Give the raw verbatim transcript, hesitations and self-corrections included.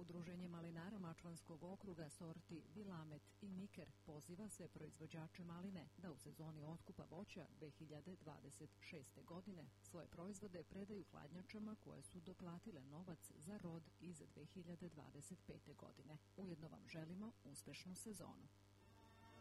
Udruženje malinara Mačvanskog okruga sorti Vilamet i Niker poziva sve proizvođače maline da u sezoni otkupa voća dve hiljade dvadeset šeste. godine svoje proizvode predaju hladnjačama koje su doplatile novac za rod iz dve hiljade dvadeset pete. godine. Ujedno vam želimo uspešnu sezonu.